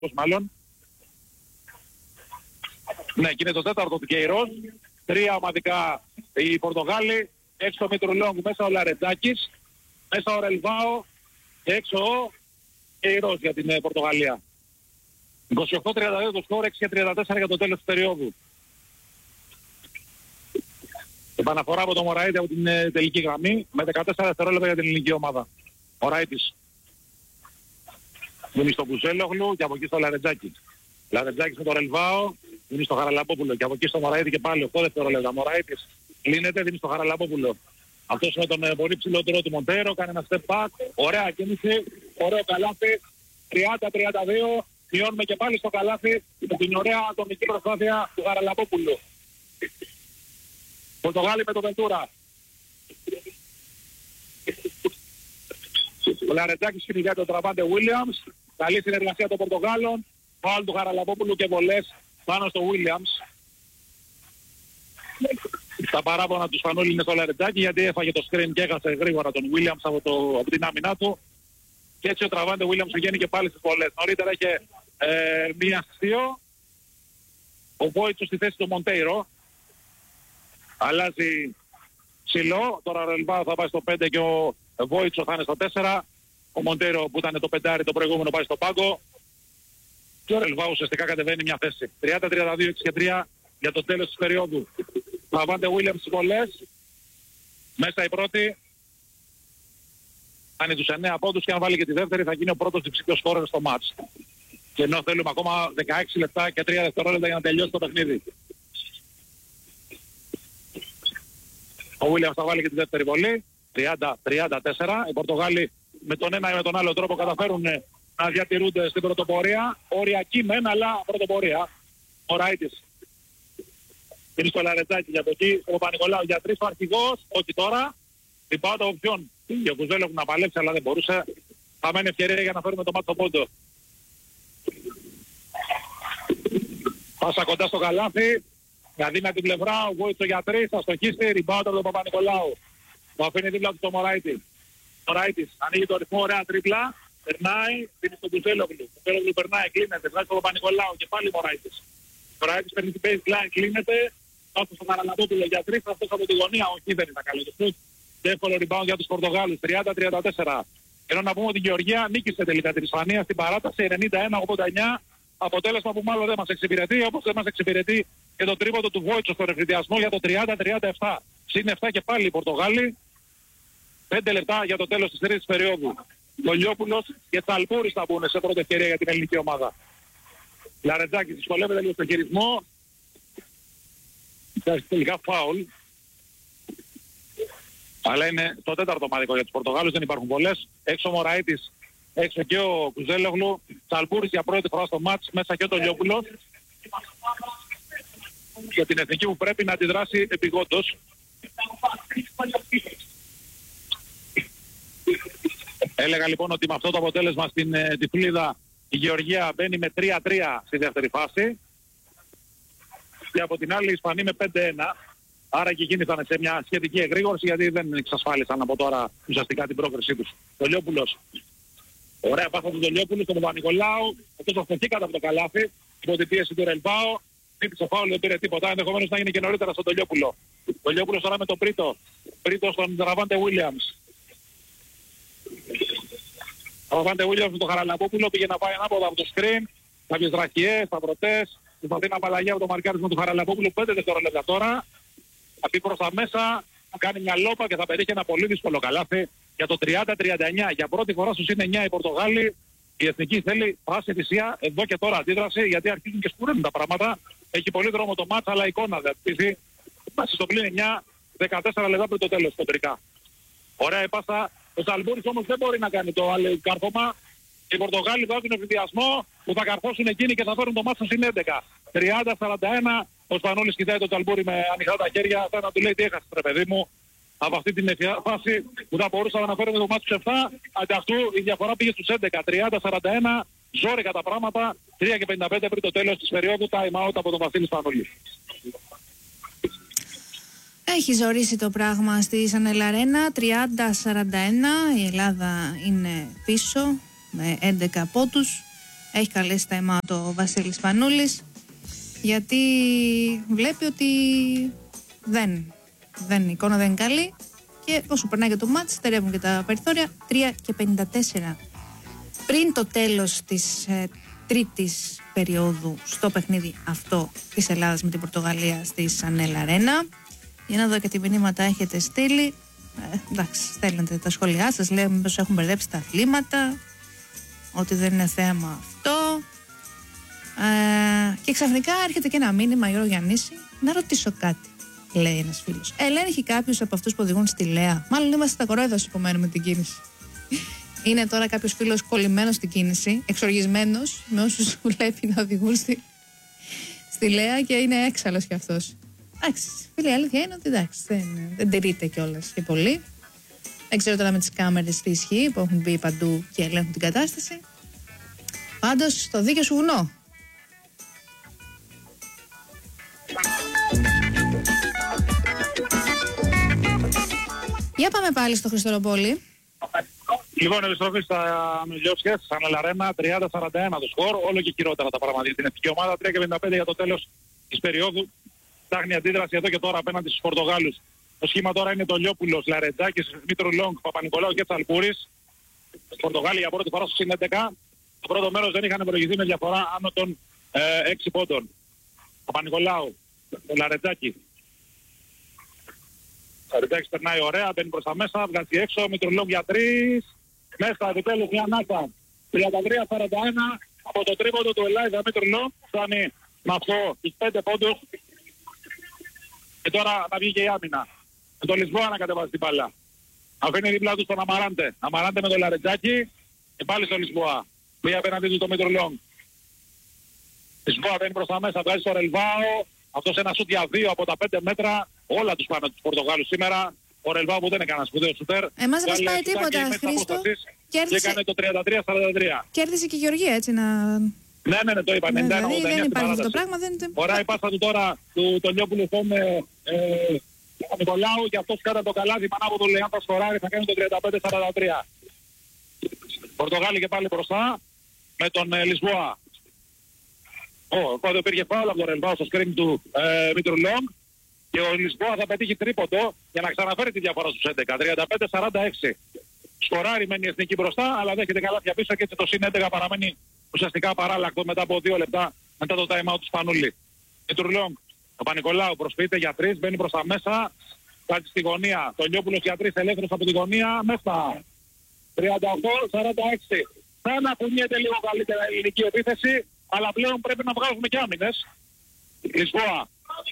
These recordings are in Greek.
μάλλον. Ναι, και είναι το τέταρτο του Κεϊρός. 3 ομαδικά οι Πορτογάλοι. Έξω ο Μητρουλόγκου, μέσα ο Λαρετζάκης, μέσα ο Ρελβάο και έξω ο Κεϊρός για την Πορτογαλία. 28-32 το σκορ, 6-34 για το τέλος της περίοδου. Επαναφορά από τον Μωραΐτη από την τελική γραμμή με 14 δευτερόλεπτα για την ελληνική ομάδα. Μωραΐτης. Δίνει στο Κουζέλογλου και από εκεί στο Λαρετζάκη. Λαρετζάκης με το Ρελβάο, δίνει στο Χαραλαμπόπουλο και από εκεί στο Μωραΐτη και πάλι 8 δευτερόλεπτα. Μωραΐτης κλείνεται, δίνει στο Χαραλαμπόπουλο. Αυτός με τον πολύ ψηλότερο του Μοντέρο κάνει ένα step back. Ωραία κίνηση, ωραίο καλάθι. 30-32. Μειώνουμε και πάλι στο καλάθι με την ωραία ατομική προσπάθεια του Χαραλαμπόπουλου. Πορτογάλοι με το Βεντούρα. Ο Λαρετζάκης κυνηγάει τον Τραβάντε Βίλιαμς. Καλή συνεργασία των Πορτογάλων. Φάουλ του Χαραλαμπόπουλου και βολές πάνω στο Βίλιαμς. Τα παράπονα του Σπανούλη είναι στο Λαρετζάκη γιατί έφαγε το screen και έχασε γρήγορα τον Βίλιαμς από την άμυνά του. Και έτσι ο Τραβάντε Βίλιαμς βγαίνει και πάλι στις βολές. Νωρίτερα είχε μία αστείο. Ο Βόιτσος στη θέση του Μοντέιρο. Αλλάζει ψηλό. Τώρα ο Ρελβάο θα πάει στο 5 και ο Βόιτσο θα είναι στο 4. Ο Μοντέιρο που ήταν το πεντάρι το προηγούμενο πάει στο πάγκο. Και ο Ρελβάο ουσιαστικά κατεβαίνει μια θέση. 30-32, 6-3 για το τέλος της περίοδου. Τραβάντε Βίλιαμς στις βολές. Μέσα η πρώτη. Κάνει τους 9 πόντους και αν βάλει και τη δεύτερη θα γίνει ο πρώτος διψηφιος σκόρερ στο μάτς. Και ενώ θέλουμε ακόμα 16 λεπτά και 3 δευτερόλεπτα για να τελειώσει το παιχνίδι. Ο Βίλιαμς θα βάλει και τη δεύτερη βολή. 30-34. Οι Πορτογάλοι με τον ένα ή με τον άλλο τρόπο καταφέρουν να διατηρούνται στην πρωτοπορία. Οριακή μεν, αλλά πρωτοπορία. Ο Ράιτης. Είναι στο Λαρετζάκι για από εκεί. Ο Παπα-Νικολάου για 3. Ο αρχηγός. Όχι τώρα. Λυπάω το όποιον. Και ο Κουζέλογλου να παλέψει αλλά δεν μπορούσε. Θα μένει ευκαιρία για να φέρουμε το μάτι στο πόντο. Πάσα κοντά στο καλάθι. Δηλαδή με την πλευρά ο Βόιτσο για 3. Θα στοχίσει. Rebound από τον Παπα-Νικολάου. Που αφήνει δίπλα του το Μωραΐτη. Μωραΐτης ανοίγει το ρυθμό, ωραία τρίπλα. Περνάει, δίνει στον Κουζέλογλου. Ο Κουζέλογλου περνάει, κλείνεται. Βγάζει τον Παπα-Νικολάου και πάλι Μωραΐτης. Μωραΐτης παίρνει την baseline, κλείνεται. Όσο στον Χαραλαμπόπουλο για 3. Αυτός από τη γωνία. Όχι, δεν ήταν καλό το σουτ. Και εύκολο rebound για τους Πορτογάλους. 30-34. Ενώ να πούμε ότι η Γεωργία νίκησε τελικά την Ισπανία στην παράταση 91-89. Αποτέλεσμα που μάλλον δεν μας εξυπηρετεί, όπως δεν μας εξυπηρετεί και το τρίποντο του Βόιτσο στο ρεφρυδιασμό για το 30-37. Συν 7 και πάλι οι Πορτογάλοι. 5 λεπτά για το τέλος της τρίτης περίοδου. Λιόπουλος και Τσαλπούρης θα μπουν σε πρώτη ευκαιρία για την ελληνική ομάδα. Λαρετζάκης δυσκολεύεται λίγο στο χειρισμό. Τελικά φάουλ. Αλλά είναι το τέταρτο ομαδικό για τους Πορτογάλους, δεν υπάρχουν πολλές. Έξω ο Μωραΐτης, έξω και ο Κουζέλογλου. Τσαλπούρης για πρώτη φορά στο μάτς, μέσα και ο Λιόπουλος. Για την εθνική που πρέπει να αντιδράσει επιγόντως. Έλεγα λοιπόν ότι με αυτό το αποτέλεσμα στην Τυφλίδα η Γεωργία μπαίνει με 3-3 στη δεύτερη φάση. Και από την άλλη οι Ισπανοί με 5-1. Άρα και εκείνοι ήταν σε μια σχετική εγρήγορση γιατί δεν εξασφάλισαν από τώρα ουσιαστικά την πρόκρισή τους. Ο Λιόπουλος. Ωραία πάσα του Λιόπουλου στον Παπα-Νικολάου. Αυτός αυτοθήκατε από το καλάθι. Υπό την πίεση του Ρελβάο. Χτύπησε φάουλ, δεν πήρε τίποτα. Ενδεχομένως να γίνει και νωρίτερα στον Λιόπουλο. Ο Λιόπουλος τώρα με τον Πρίτο. Πρίτο στον Τραβάντε Βίλιαμς. Ο Τραβάντε Βίλιαμς με τον Χαραλαμπόπουλο πήγε να πάει ανάποδα από το screen. Κάποιες δραχιές, σταυρωτές. Προσπαθεί να απαλλαγεί από το μαρκάρισμα του Χαραλαμπόπουλου. 5 δευτερόλεπτα τώρα. Θα πει προς τα μέσα, θα κάνει μια λόπα και θα πετύχει ένα πολύ δύσκολο καλάθι για το 30-39. Για πρώτη φορά στους είναι 9 οι Πορτογάλοι. Η εθνική θέλει πάση θυσία εδώ και τώρα αντίδραση γιατί αρχίζουν και σκουραίνουν τα πράγματα. Έχει πολύ δρόμο το μάτς αλλά η εικόνα δεν πείθει. Πάση στο πλήν 9, 14 λεπτά πριν το τέλος κοντρικά. Ωραία η πάσα. Ο Τσαλπούρης όμως δεν μπορεί να κάνει το άλλο κάρφωμα. Οι Πορτογάλοι βάζουν ευδιασμό που θα καρφώσουν εκείνοι και θα φέρουν το μάτσο στην 11. 30-41. Ο Σπανούλης κοιτάει τον Τσαλπούρη με ανοιχτά τα χέρια. Θα να του λέει τι έχασες ρε παιδί μου. Από αυτή την φάση που θα μπορούσαμε να φέρουμε το μάτσο στους 7. Αντί αυτού η διαφορά πήγε στους 11. 30-41. Ζόρικα τα πράγματα. 3:55 πριν το τέλος της περίοδου. Time out από τον Βασίλη Σπανούλη. Έχει ζορίσει το πράγμα στη Σανέλ Αρένα. 30-41. Η Ελλάδα είναι πίσω με 11 πόντους. Έχει καλέσει time out ο Βασίλης Πανούλης, γιατί βλέπει ότι η εικόνα δεν είναι καλή και όσο περνάει και το μάτς στερεύουν και τα περιθώρια. 3:54 πριν το τέλος της τρίτης περίοδου στο παιχνίδι αυτό της Ελλάδας με την Πορτογαλία στη Σανέλ Αρένα. Για να δω και τι μηνύματα έχετε στείλει. Εντάξει, στέλνετε τα σχόλιά σας, λέμε μήπως έχουν μπερδέψει τα αθλήματα, ότι δεν είναι θέμα αυτό. Και ξαφνικά έρχεται και ένα μήνυμα, Γιώργο Γιαννήση, να ρωτήσω κάτι, λέει ένας φίλος. Ελέγχει κάποιος από αυτούς που οδηγούν στη Λέα? Μάλλον είμαστε στα κορόιδα που μένουμε την κίνηση. Είναι τώρα κάποιος φίλος κολλημένος στην κίνηση, εξοργισμένος με όσους βλέπει να οδηγούν στη Λέα και είναι έξαλλος κι αυτός. Εντάξει, φίλοι, η αλήθεια είναι ότι εντάξει, δεν τηρείται κιόλας και πολύ. Δεν ξέρω τώρα με τις κάμερες τι ισχύει που έχουν μπει παντού και ελέγχουν την κατάσταση. Πάντως, το δίκιο σου βουνό. Για πάμε πάλι στο Χριστοροπόλη. Λοιπόν, επιστροφή στα Μιλιόφσκια, σαν Ελαρένα, 30-41 το σκορ, όλο και χειρότερα τα πράγματα για την εθνική ομάδα, 3:55 για το τέλος της περίοδου. Ψάχνει αντίδραση εδώ και τώρα απέναντι στους Πορτογάλους. Το σχήμα τώρα είναι το Λιόπουλος, Λαρετζάκης, Μήτρου Λόγκ, Παπα-Νικολάου και Τσαλπούρης. Οι Πορτογάλοι για πρώτη φορά στο συν 11. Το πρώτο μέρος δεν είχαν προηγηθεί με διαφορά άνω των 6 πόντων. Παπα-Νικολάου, το Λαρετζάκη. Ο Λαρετζάκης περνάει ωραία, μπαίνει προς τα μέσα, βγάζει έξω, Μήτρου Λόγκ για 3. Μέσα, επιτέλους μια ανάσα. 33-41 από το τρίποντο του Ελάιδα Μήτρου Λόγκ. Φτάνει με αυτό τους 5 πόντους. Και τώρα να βγει και η άμυνα. Με τον Λισβόα να κατεβάζει την μπάλα. Αφήνει δίπλα του στον Αμαράντε. Αμαράντε με τον Λαρετζάκη και πάλι στον Λισβόα. Πήγε απέναντι του το Μήτρο Λόγκ. Λισβόα μπαίνει προς τα μέσα, βγάζει στο Ρελβάο. Αυτός ένα σούτ για 2 από τα 5 μέτρα. Όλα τους πάνε τους Πορτογάλους σήμερα. Ο Ρελβάο που δεν είναι κανένα σπουδαίο σουτέρ. Εμάς δεν μας πάει τίποτα, Χρήστο. Και έκανε το 33-43. Κέρδισε και η Γεωργία, έτσι να... Ναι, το είπα. 91-89 δεν υπάρχει αυτό το στην πράγμα. ωραία η πάσα του τώρα του Λιόπουλου στον Νικολάου και αυτός κάνει το καλάδι πάνω από τον Λεάντα Σκοράρη, θα κάνει το 35-43. Πορτογάλοι και πάλι μπροστά με τον Λισβόα. Οπότε υπήρχε φάουλ από τον Ρελβάο στο σκριν του Μήτρου Λόγκ και ο Λισβόα θα πετύχει τρίποντο για να ξαναφέρει τη διαφορά στους 11. 35-46. Σκοράρη μένει η εθνική μπροστά, αλλά δέχεται καλάθια πίσω και έτσι το συν 11 παραμένει ουσιαστικά παράλλακτο μετά από 2 λεπτά μετά το time out του Σπανούλη. Μήτρου Λόγκ, ο Παπα-Νικολάου προσποιείται για 3, μπαίνει προς τα μέσα, κάτσει στη γωνία. Το Λιόπουλος για 3 ελεύθερος από τη γωνία, μέσα. 38-46. Θα αναπονιέται λίγο καλύτερα η ελληνική επίθεση, αλλά πλέον πρέπει να βγάζουμε και άμυνες. Λισβόα.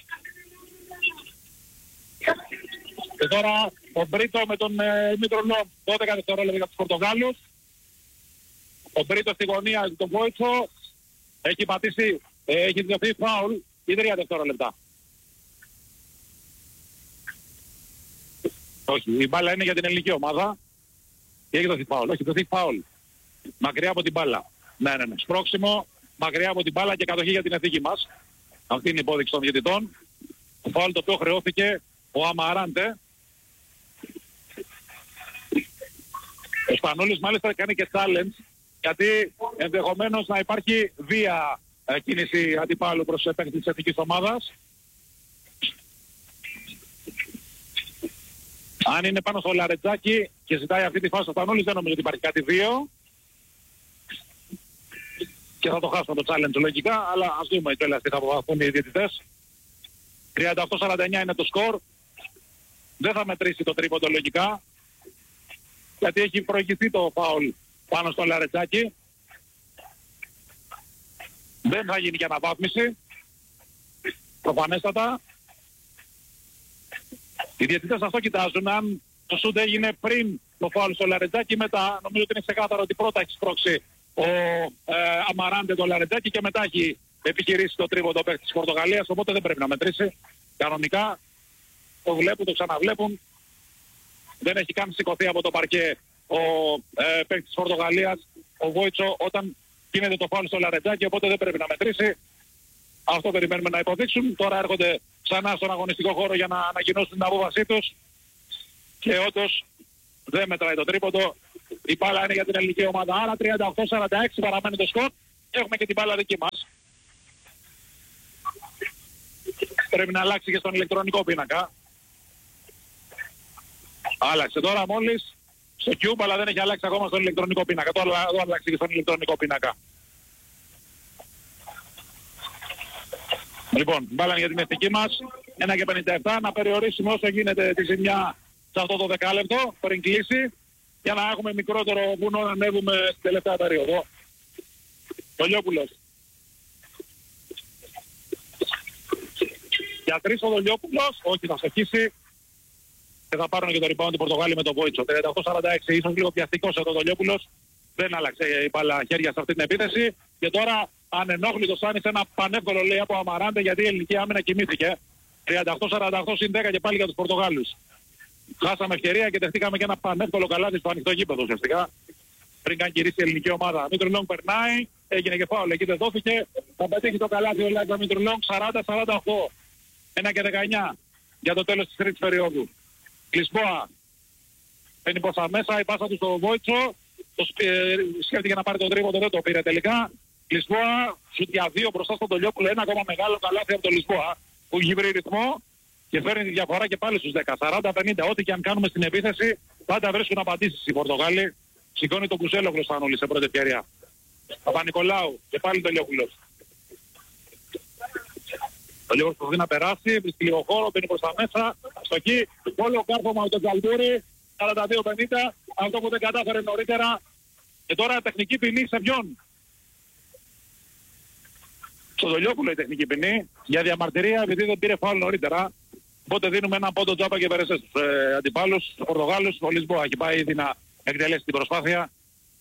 Και τώρα ο Μπρίτο με τον Μήτρο Λόγκ, 12 δευτερόλεπτα για τους Πορτογάλους. Ο Μπρίτο στη γωνία του τον Βόιτσο έχει πατήσει, έχει δοθεί φάουλ ή 3 δευτερόλεπτα. Όχι, η μπάλα είναι για την ελληνική ομάδα και έχει δοθεί φάουλ. Όχι, δοθεί φάουλ. Μακριά από την μπάλα. Ναι. Σπρώξιμο, μακριά από την μπάλα και κατοχή για την εθνική μας. Αυτή είναι η υπόδειξη των διαιτητών. Το φάουλ το οποίο χρεώθηκε ο Αμαράντε. Ο Σπανούλης μάλιστα κάνει και challenge, γιατί ενδεχομένως να υπάρχει βία κίνηση αντιπάλου προς επέκτηση της εθνικής ομάδας. Αν είναι πάνω στο Λαρετζάκι και ζητάει αυτή τη φάση ο Σπανούλης, δεν νομίζω ότι υπάρχει κάτι βίο. Και θα το χάσουμε το challenge λογικά, αλλά ας δούμε κιόλας τι θα αποφασίσουν οι διαιτητές. 38-49 είναι το σκορ. Δεν θα μετρήσει το τρίποντο λογικά, γιατί έχει προηγηθεί το φάουλ πάνω στο Λαρετζάκι. Δεν θα γίνει και αναβάθμιση. Προφανέστατα. Οι διαιτητές αυτό κοιτάζουν, αν το σούτ έγινε πριν το φάουλ στο Λαρετζάκι, μετά νομίζω ότι είναι ξεκάθαρο ότι πρώτα έχει σπρώξει ο Αμαράντε το Λαρετζάκι και μετά έχει επιχειρήσει το τρίποντο παίκτη της Πορτογαλίας, οπότε δεν πρέπει να μετρήσει. Κανονικά το βλέπουν, το ξαναβλέπουν. Δεν έχει καν σηκωθεί από το παρκέ ο παίκτης της Πορτογαλίας, ο Βόιτσο, όταν γίνεται το φάουλ στο Λαρετζάκι, οπότε δεν πρέπει να μετρήσει. Αυτό περιμένουμε να υποδείξουν. Τώρα έρχονται ξανά στον αγωνιστικό χώρο για να ανακοινώσουν την απόφασή τους. Και όντως δεν μετράει το τρίποντο. Η μπάλα είναι για την ελληνική ομάδα. Άρα 38-46 παραμένει το σκορ. έχουμε και την μπάλα δική μας. Πρέπει να αλλάξει και στον ηλεκτρονικό πίνακα. Άλλαξε τώρα μόλις στο Cube, αλλά δεν έχει αλλάξει ακόμα στον ηλεκτρονικό πίνακα. Το άλλαξε και στον ηλεκτρονικό πίνακα. Λοιπόν, μπάλα για την εθνική μας. 1:57, να περιορίσουμε όσο γίνεται τη ζημιά σε αυτό το δεκάλεπτο πριν κλείσει, για να έχουμε μικρότερο βουνό να ανέβουμε στην τελευταία περίοδο. Δολιόπουλος. Για 3 ο Δολιόπουλος, όχι, θα στοχίσει και θα πάρουν και το rebound του Πορτογάλη με τον Βόιτσο. 38-46, ίσως λίγο πιαστικός ο Δολιόπουλος. Δεν άλλαξε η μπάλα χέρια σε αυτή την επίθεση. Και τώρα ανενόχλητος άνοιξε ένα πανεύκολο λέει από Αμαράντε, γιατί η ελληνική άμυνα κοιμήθηκε. 38-48 συν 10 και πάλι για τους Πορτογάλους. Χάσαμε ευκαιρία και δεχτήκαμε και ένα πανεύκολο καλάθι στο ανοιχτό γήπεδο ουσιαστικά. Πριν καν γυρίσει η ελληνική ομάδα. Μήτρου περνάει, έγινε και φάουλ, εκεί δεν δόθηκε. Θα πετύχει το καλάθι ο Λάκη Μήτρου 40-48. 1:19 για το τέλος της τρίτης περίοδου. Λισμπόα παίρνει προς τα μέσα, η πάσα του στο Βόιτσο. Σκέφτηκε να πάρει τον τρίποντο, δεν το πήρε τελικά. Λισμπόα, σουτ για 2 μπροστά στον Τολιόπουλο, ένα ακόμα μεγάλο καλάθι από τον Λισμπόα που έχει βρει ρυθμό και φέρνει τη διαφορά και πάλι στους 10. 40-50, ό,τι και αν κάνουμε στην επίθεση, πάντα βρίσκουν απαντήσεις οι Πορτογάλοι. Σηκώνει τον Κουσέλογλου Στανούλη σε πρώτη ευκαιρία. Παπα-Νικολάου και πάλι Τολιόπουλος. Ο Λιόπουλος προσπαθεί να περάσει, βρίσκει λίγο χώρο, μπαίνει προς τα μέσα, αστοχή, όλο κάρφωμα από τον Τζαλμπούρη, 42-50, αυτό που δεν κατάφερε νωρίτερα. Και τώρα τεχνική ποινή σε ποιον? Στο Δολιόπουλο η τεχνική ποινή, για διαμαρτυρία επειδή δεν πήρε φάουλ νωρίτερα. Οπότε δίνουμε ένα πόντο τζάπα και περαίσες στους αντιπάλους, στους Πορτογάλους, ο Λισμπόα έχει πάει ήδη να εκτελέσει την προσπάθεια.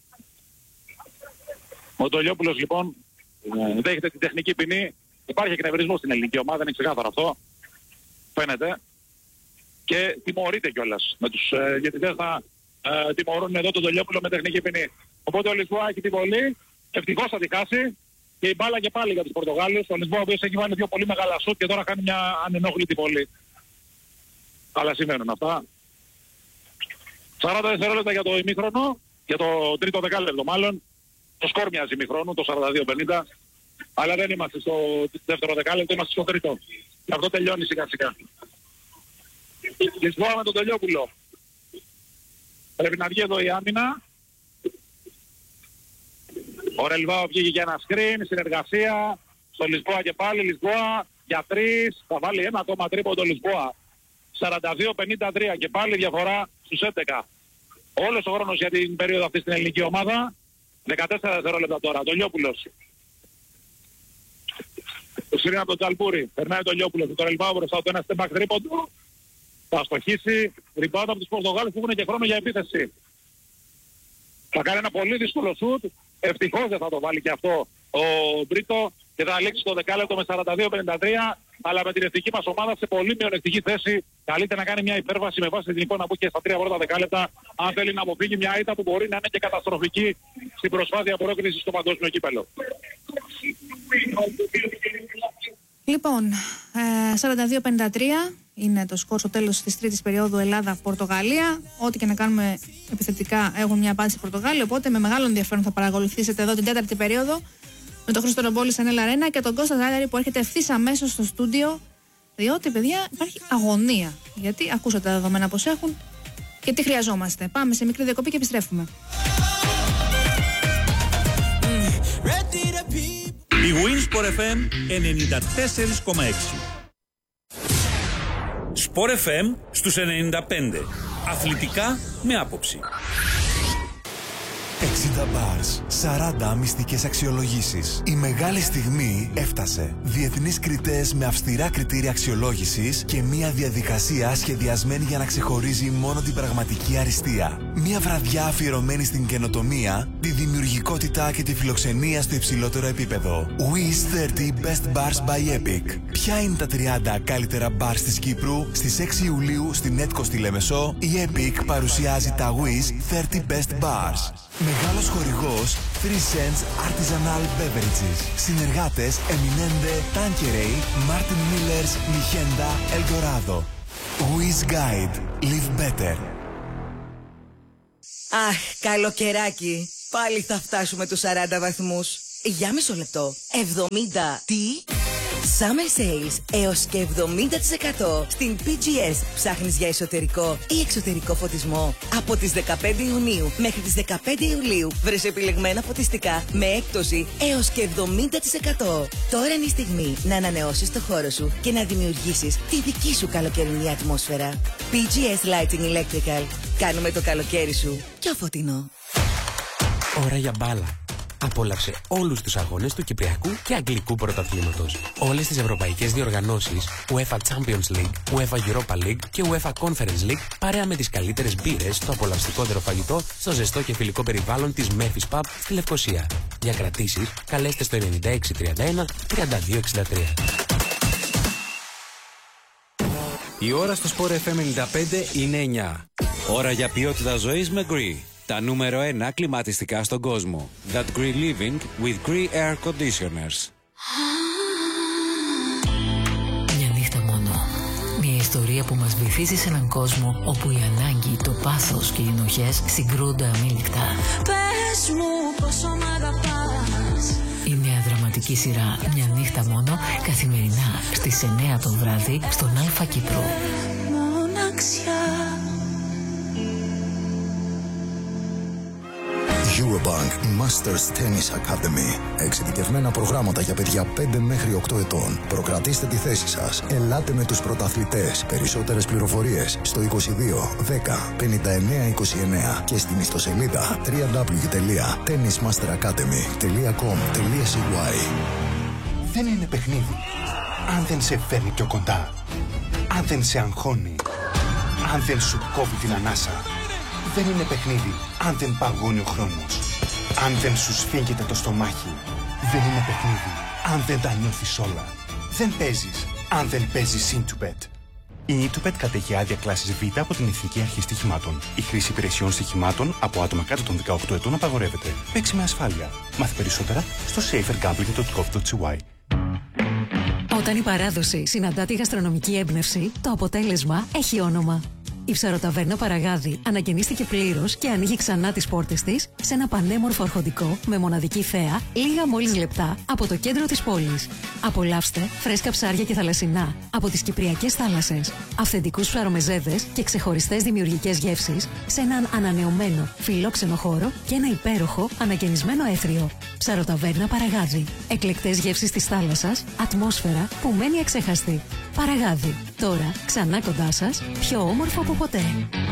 Ο Δολιόπουλος λοιπόν δέχεται την τεχνική ποινή. Υπάρχει εκνευρισμό στην ελληνική ομάδα, είναι ξεκάθαρο αυτό. Φαίνεται. Και τιμωρείται κιόλας. Με τους διαιτητές θα τιμωρούν εδώ τον Δολιόπουλο με τεχνική ποινή. Οπότε ο Λισμπόα έχει την βολή. Ευτυχώς θα τη χάσει. Και η μπάλα και πάλι για τους Πορτογάλους. Ο Λισμπόα ο οποίος έχει βάλει 2 πολύ μεγάλα σουτ και τώρα κάνει μια ανενόχλητη βολή. Αλλά σημαίνουν αυτά. 40 δευτερόλεπτα για το ημίχρονο. Για το τρίτο δεκάλεπτο μάλλον. Το σκορ μοιάζει ημίχρονο, το 42-50. Αλλά δεν είμαστε στο δεύτερο δεκάλεπτο, είμαστε στο τρίτο. Και αυτό τελειώνει σιγά σιγά. Λισμπόα με τον Τελειόπουλο. Πρέπει να βγει εδώ η άμυνα. Ο Ρελβάο βγήκε για ένα screen, συνεργασία. Στο Λισμπόα και πάλι, Λισμπόα για 3. Θα βάλει ένα ακόμα τρίποντο Λισμπόα. 42-53 και πάλι διαφορά στους 11. Όλος ο χρόνος για την περίοδο αυτή στην ελληνική ομάδα. 14 δευτερόλεπτα τώρα. Τελειόπουλος. Το σύρει από τον Τζαλμπούρη. Περνάει το Λιόπουλο. Το Ρελβάο μπροστά του ένα step back τρίποντο. Θα αστοχίσει. Rebound από τους Πορτογάλους που έχουν και χρόνο για επίθεση. Θα κάνει ένα πολύ δύσκολο σουτ. Ευτυχώς δεν θα το βάλει και αυτό ο Μπρίτο. Και θα λήξει το δεκάλεπτο με 42-53. Αλλά με την εθνική μας ομάδα σε πολύ μειονεκτική θέση. Καλύτερα να κάνει μια υπέρβαση με βάση την εικόνα που και στα 3 πρώτα δεκάλεπτα. Αν θέλει να αποφύγει μια ήττα που μπορεί να είναι και καταστροφική στην προσπάθεια πρόκρισης στο παγκόσμιο κύπελλο. Λοιπόν, 42-53 είναι το σκορ στο τέλος της τρίτης περίοδου Ελλάδα-Πορτογαλία. Ό,τι και να κάνουμε επιθετικά έχουν μια απάντηση Πορτογάλοι. Οπότε με μεγάλο ενδιαφέρον θα παρακολουθήσετε εδώ την τέταρτη περίοδο με τον Χρήστο Ρομπόλη στην Έλα Αρένα και τον Κώστα Ζάλιαρη που έρχεται ευθύς αμέσως στο στούντιο. Διότι, παιδιά, υπάρχει αγωνία. Γιατί ακούσατε τα δεδομένα πως έχουν και τι χρειαζόμαστε. Πάμε σε μικρή διακοπή και επιστρέφουμε. Η Winsport FM 94,6. Sport FM στους 95. Αθλητικά με άποψη. 60 bars, 40 μυστικές αξιολογήσεις. Η μεγάλη στιγμή έφτασε. Διεθνείς κριτές με αυστηρά κριτήρια αξιολόγησης και μια διαδικασία σχεδιασμένη για να ξεχωρίζει μόνο την πραγματική αριστεία. Μια βραδιά αφιερωμένη στην καινοτομία, τη δημιουργικότητα και τη φιλοξενία στο υψηλότερο επίπεδο. Wiz 30 Best Bars by Epic. Ποια είναι τα 30 καλύτερα bars της Κύπρου? Στις 6 Ιουλίου στην Έτκο στη Λεμεσό, η Epic παρουσιάζει τα Wiz 30 Best Bars. Μεγάλος χορηγός 3 Cents Artisanal Beverages. Συνεργάτες Eminente, Tanqueray, Martin Millers, Michenda, Eldorado. Wiz Guide. Live better. Αχ, καλοκαιράκι. Πάλι θα φτάσουμε τους 40 βαθμούς. Για μισό λεπτό. 70. Τι? Summer Sales έως και 70% στην PGS. Ψάχνεις για εσωτερικό ή εξωτερικό φωτισμό? Από τις 15 Ιουνίου μέχρι τις 15 Ιουλίου βρες επιλεγμένα φωτιστικά με έκπτωση έως και 70%. Τώρα είναι η στιγμή να ανανεώσεις το χώρο σου και να δημιουργήσεις τη δική σου καλοκαιρινή ατμόσφαιρα. PGS Lighting Electrical. Κάνουμε το καλοκαίρι σου πιο φωτεινό. Ώρα για μπάλα. Απόλαυσε όλους τους αγώνες του Κυπριακού και Αγγλικού Πρωταθλήματος. Όλες τις ευρωπαϊκές διοργανώσεις, UEFA Champions League, UEFA Europa League και UEFA Conference League, παρέα με τις καλύτερες μπύρες στο απολαυστικότερο φαγητό, στο ζεστό και φιλικό περιβάλλον της Memphis Pub στη Λευκοσία. Για κρατήσεις, καλέστε στο 9631 3263. Η ώρα στο Sport FM 95 είναι 9. Ώρα για ποιότητα ζωής με Gree. Τα νούμερο 1 κλιματιστικά στον κόσμο. That Gree Living with Gree Air Conditioners. Μια νύχτα μόνο. Μια ιστορία που μας βυθίζει σε έναν κόσμο όπου η ανάγκη, το πάθος και οι ενοχές συγκρούνται αμήλικτα. Πες μου πόσο μ' αγαπάς. Η νέα δραματική σειρά «Μια νύχτα μόνο» καθημερινά στις 9 το βράδυ στον Αλφα Κύπρο. Μοναξιά. Eurobank Masters Tennis Academy. Εξειδικευμένα προγράμματα για παιδιά 5 μέχρι 8 ετών. Προκρατήστε τη θέση σας. Ελάτε με τους πρωταθλητές. Περισσότερες πληροφορίες στο 22 10 59 29 και στην ιστοσελίδα www.tennismasteracademy.com.cy. Δεν είναι παιχνίδι. Αν δεν σε φέρνει πιο κοντά. Αν δεν σε αγχώνει. Αν δεν σου κόβει την ανάσα. Δεν είναι παιχνίδι αν δεν παγώνει ο χρόνος. Αν δεν σου σφίγγεται το στομάχι. Δεν είναι παιχνίδι αν δεν τα νιώθεις όλα. Δεν παίζεις αν δεν παίζεις Intubet. Η Intubet κατέχει άδεια κλάσης Β από την Εθνική Αρχή Στοιχημάτων. Η χρήση υπηρεσιών στοιχημάτων από άτομα κάτω των 18 ετών απαγορεύεται. Παίξει με ασφάλεια. Μάθε περισσότερα στο safergambling.gov.cy. Όταν η παράδοση συναντά τη γαστρονομική έμπνευση, το αποτέλεσμα έχει όνομα. Η ψαροταβέρνα Παραγάδι ανακαινίστηκε πλήρως και ανοίγει ξανά τις πόρτες της σε ένα πανέμορφο αρχοντικό με μοναδική θέα λίγα μόλις λεπτά από το κέντρο της πόλης. Απολαύστε φρέσκα ψάρια και θαλασσινά από τις Κυπριακές θάλασσες, αυθεντικούς ψαρομεζέδες και ξεχωριστές δημιουργικές γεύσεις σε έναν ανανεωμένο φιλόξενο χώρο και ένα υπέροχο ανακαινισμένο έθριο. Ψαροταβέρνα Παραγάδι. Εκλεκτές γεύσεις της θάλασσας, ατμόσφαιρα που μένει αξέχαστη. Παραγάδι. Τώρα ξανά κοντά σας, πιο όμορφο από ποτέ.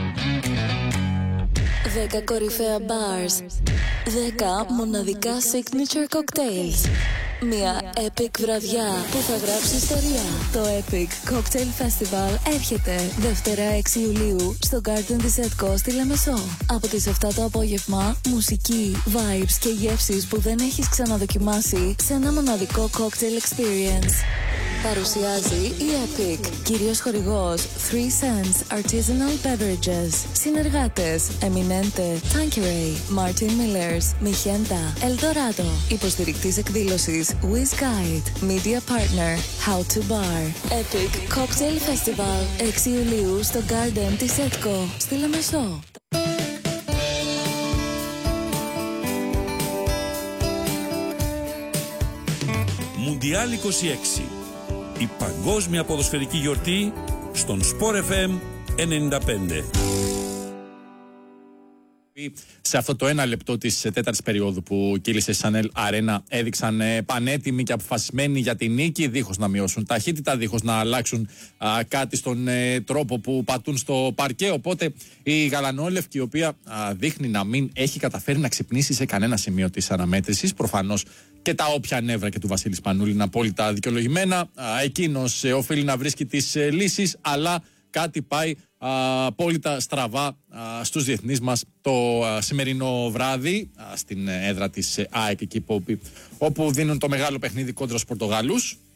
10 κορυφαία bars. 10 μοναδικά signature cocktails. Μια epic βραδιά που θα γράψει ιστορία. Το Epic Cocktail Festival έρχεται Δευτέρα 6 Ιουλίου στο Garden της Edco στη Λεμεσό. Από τις 7 το απόγευμα, μουσική, vibes και γεύσεις που δεν έχεις ξαναδοκιμάσει σε ένα μοναδικό cocktail experience. Παρουσιάζει η Epic, κύριος χορηγός 3 Cents Artisanal Beverages. Συνεργάτες Eminente, Tanqueray, Martin Millers, Mijenta, Eldorado. Υποστηρικτής εκδήλωσης Wiz Guide, Media Partner How to Bar. Epic Cocktail Festival 6 Ιουλίου στο Garden της Edco στη Λεμεσό. Μουντιάλ 26. Η παγκόσμια ποδοσφαιρική γιορτή στον Sport FM 95. Σε αυτό το ένα λεπτό της τέταρτης περίοδου που κύλησε η Chanel Arena έδειξαν πανέτοιμοι και αποφασισμένοι για την νίκη, δίχως να μειώσουν ταχύτητα, δίχως να αλλάξουν κάτι στον τρόπο που πατούν στο παρκέ. Οπότε η γαλανόλευκη, η οποία δείχνει να μην έχει καταφέρει να ξυπνήσει σε κανένα σημείο της αναμέτρησης, προφανώς και τα όποια νεύρα και του Βασίλη Σπανούλη είναι απόλυτα δικαιολογημένα, εκείνος οφείλει να βρίσκει τις λύσεις, αλλά κάτι πάει απόλυτα στραβά στους διεθνείς μας το σημερινό βράδυ στην έδρα της ΑΕΚ εκεί όπου δίνουν το μεγάλο παιχνίδι κόντρα στους Πορτογάλους.